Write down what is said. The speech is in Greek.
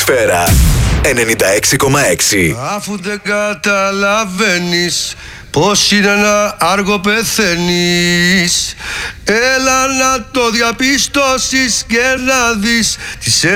Ατμόσφαιρα 96,6. Αφού δεν καταλαβαίνεις πως είναι να άργο πεθαίνεις, έλα να το διαπιστώσεις και να δεις τις